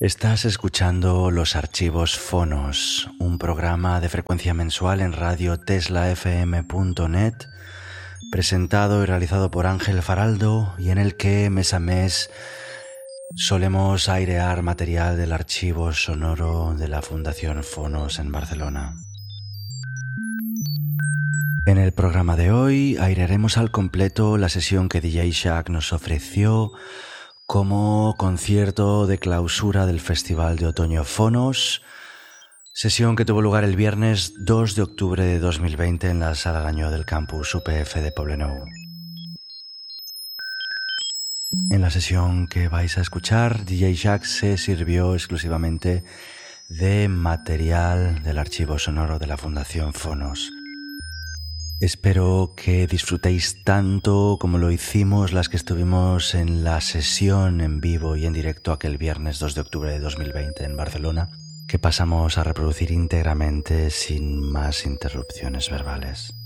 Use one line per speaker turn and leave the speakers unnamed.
Estás escuchando Los Archivos Fonos, un programa de frecuencia mensual en radio teslafm.net, presentado y realizado por Ángel Faraldo y en el que mes a mes solemos airear material del archivo sonoro de la Fundación Fonos en Barcelona. En el programa de hoy airearemos al completo la sesión que DJ Shaq nos ofreció como concierto de clausura del Festival de Otoño Fonos, sesión que tuvo lugar el viernes 2 de octubre de 2020 en la Sala Arañó del campus UPF de Poblenou. En la sesión que vais a escuchar, DJ Shaq se sirvió exclusivamente de material del archivo sonoro de la Fundación Fonos. Espero que disfrutéis tanto como lo hicimos las que estuvimos en la sesión en vivo y en directo aquel viernes 2 de octubre de 2020 en Barcelona, que pasamos a reproducir íntegramente sin más interrupciones verbales.